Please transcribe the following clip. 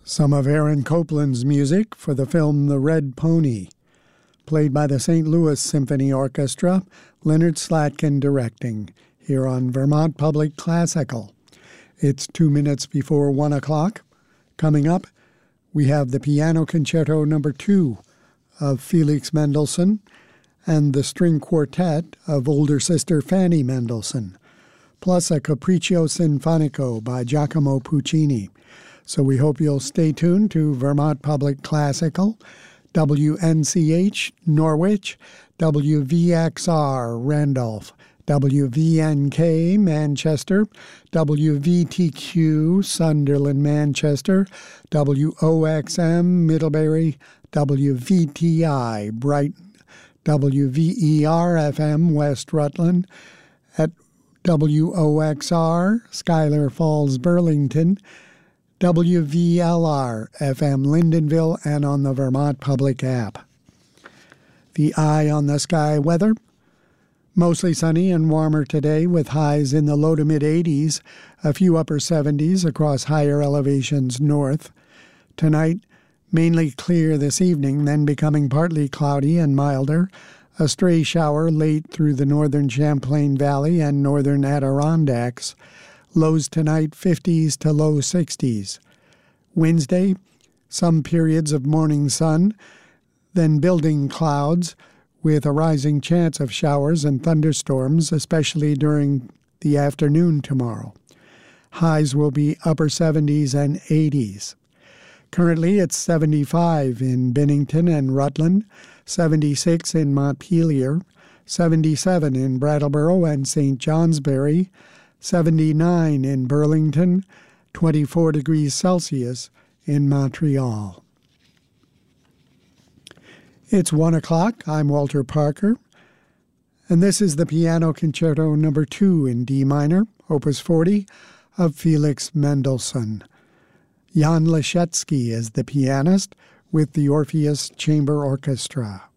Some of Aaron Copland's music for the film The Red Pony, played by the St. Louis Symphony Orchestra, Leonard Slatkin directing, here on Vermont Public Classical. It's 2 minutes before 1 o'clock. Coming up, we have the Piano Concerto No. 2 of Felix Mendelssohn and the String Quartet of older sister Fanny Mendelssohn, plus a Capriccio Sinfonico by Giacomo Puccini. So we hope you'll stay tuned to Vermont Public Classical, WNCH Norwich, WVXR Randolph, WVNK Manchester, WVTQ Sunderland Manchester, WOXM Middlebury, WVTI Brighton, WVER-FM West Rutland, at WOXR Schuyler Falls Burlington, WVLR-FM Lyndonville, and on the Vermont Public app. The Eye on the Sky weather. Mostly sunny and warmer today with highs in the low to mid-80s, a few upper 70s across higher elevations north. Tonight, mainly clear this evening, then becoming partly cloudy and milder. A stray shower late through the northern Champlain Valley and northern Adirondacks. Lows tonight 50s to low 60s. Wednesday, some periods of morning sun, then building clouds with a rising chance of showers and thunderstorms, especially during the afternoon tomorrow. Highs will be upper 70s and 80s. Currently, it's 75 in Bennington and Rutland, 76 in Montpelier, 77 in Brattleboro and St. Johnsbury, 79 in Burlington, 24 degrees Celsius in Montreal. It's 1 o'clock. I'm Walter Parker, and this is the Piano Concerto No. 2 in D minor, Opus 40, of Felix Mendelssohn. Jan Leschetski is the pianist with the Orpheus Chamber Orchestra.